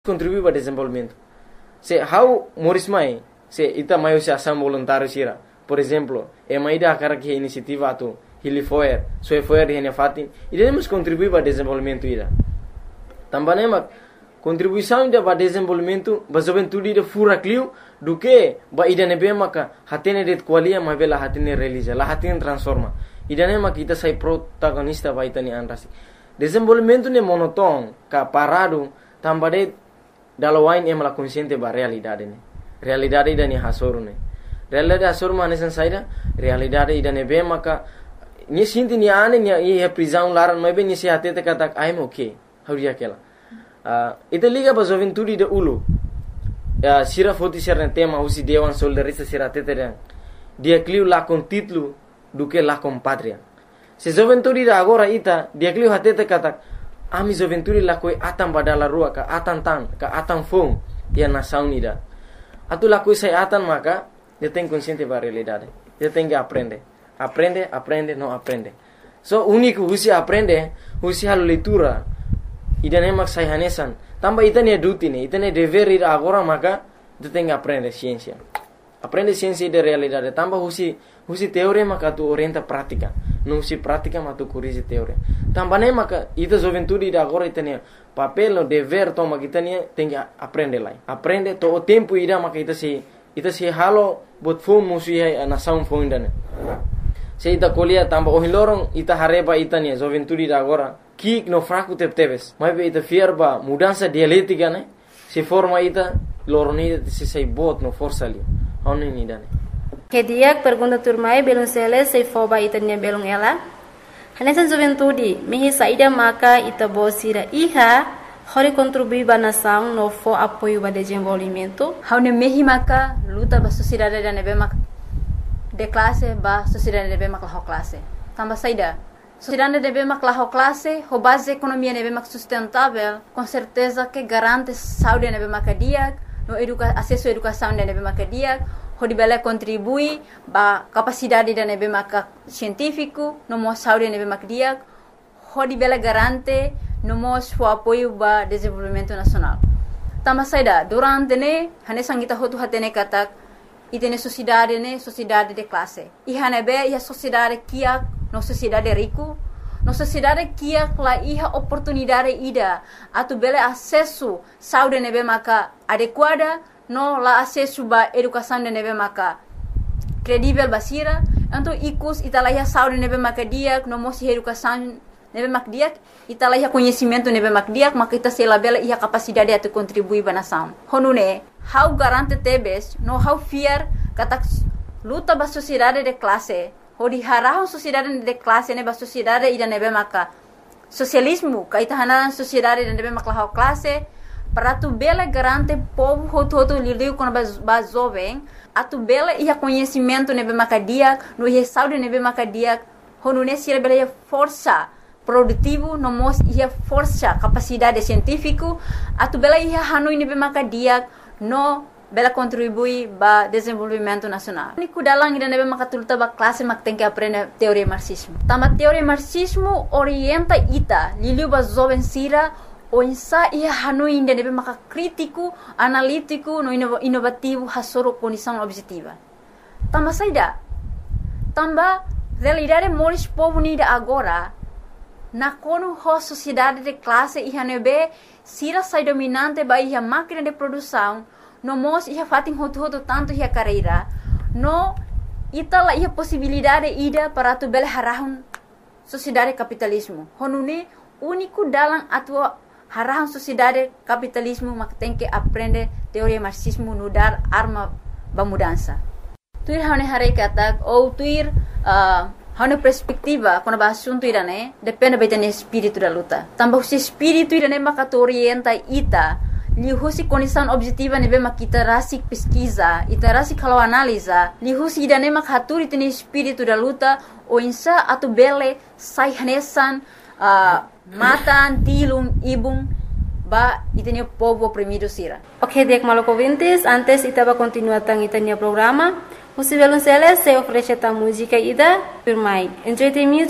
contribuir para o desenvolvimento. Se how morismai se ita maio se ação voluntário sira. Por exemplo, é uma ideia cara que iniciativa atu hili foer, so é foer hene fatin, e devemos contribuir para o desenvolvimento ira. Também é contribuição ida para o desenvolvimento, para juventude ida fura clio do que ba ida nebe maka hatene det qualia ma bela hatene realiza, la hatene transforma. Ida ne maka kita sai protagonista ba itani anrasi. Desenvolvimento ne monoton, ka parado, também dalawain é mala consciente ba realidade ne. Realidade ida ni hasoru ne. Realidade hasoru ma nesan saida, realidade ida nebe maka ni sinti ni ane ni e prisão laran mas bem ni se atete kata I'm okay. How dia aquela. Ita liga ba juventude de ulu. Sira foti serna tema usi dewan soldarista sira atete dia clio lá com título do que lá com pátria. Se juventude da agora ita dia clio atete kata ami juventude lá coi atan badala rua ka atan tan ka atan fong dia nação nida. Atu lá coi sai atan maka dia tem consciente ba realidade. Dia tem que aprender. Aprende, não aprende. So, único usi aprende, usi halo leitura. Ida nemak sai hanesan. Tambah ita ne duty ne, ita ne dever ir agora maka, tu tem que aprender ciência. Aprende ciência de realidade. Tambah usi teoria maka tu orienta prática. Não usi prática maka tu corrige teoria. Tambah ne maka ita juventude ida agora ita ne papel no dever toma kita ne tem que aprender lá. Aprende to o tempo ida maka ita se halo bot fom musi a nação fom ida ne. Se ita colia tamba ohilorong ita hareba ita nia juventude da agora kik no fraco teves mas ita fierba mudança dialética né se forma ita loroni se sai bot no força ali oni ni dane que dia pergunta turmai belum sele se foba ita nia belum ela hanesan juventude mehi saida maka ita bosira iha hori contribuir ba nação no fo apoio ba desenvolvimento haune mehi maka luta ba sociedade da nebe maka de classe ba sociedade deve maklah classe tamba saida sociedade deve maklah classe ho base economia deve mak sustentável com certeza que garante saúde deve makadia no acesso à educação deve makadia ho dibele contribui ba capacidade deve mak científico no mo saúde deve makadia ho dibele garante no mo o apoio ba desenvolvimento nacional tamba saida durante ne hane sangita ho tu hatene katak itene sociedade de classe. Ihana be ia sociedade kia no sociedade rico, no sociedade kia la iha oportunidade ida atu bele acesso saúde nebe maka adequada no la acesso ba educação de nebe maka credível basira, então ikus italaiha saúde nebe maka dia no mosi educação nebe mak dia italaiha conhecimento nebe mak dia maka ita sela bele iha capacidade atu contribuir ba nação. Honune how garante tebes no how fear katak luta ba sociedade de classe hodi harahon sociedade de classe ne ba sociedade ida nebe maka socialismo kaita hanan sociedade de nebe maka how classe para tu bela garante povo hoto liliu con ba jovem atu bela ia conhecimento nebe maka dia no ia saúde nebe maka dia honune sira bela força produtivo no mos ia força capacidade científico atu bela ia hanoi nebe maka dia no bela contribui ba desenvolvimento nacional. Niku dalang ida nebe makatuluta ba classe mak tem que aprender teoria marxismo. Tama teoria marxismo orienta ita liliu ba jovem sira o insa ia hanui ida nebe maka crítico, analítico, no inovativo hasoro condição objetiva. Tamba saida. Tamba realidade moris povo nida agora na kono ho sociedade de classe ia nebe sira sai dominante ba ia máquina de produção no mos ia fatin hotu tanto ia carreira no itala ia possibilidade ida para tu bel harahun sociedade capitalismo honune único dalam atua harahun sociedade capitalismo mak tem que aprender teoria marxismo no dar arma ba mudança tuir hane hare katak ou tuir hane perspectiva quando ba assunto irane depende betene espírito da luta tambah si espírito irane maka orienta ita lihusi condição objetiva nebe makita rasik pesquisa ita rasik kalau analisa lihusi idane mak haturi tene espírito da luta o insa atu bele sai hanesan matan tilum ibung ba itene povo oprimido sira. Ok, dek maloko vintes antes ita ba continuar tang itania programa. Musivelun Sele se oferece ta música ida firmai. Enjoy the music.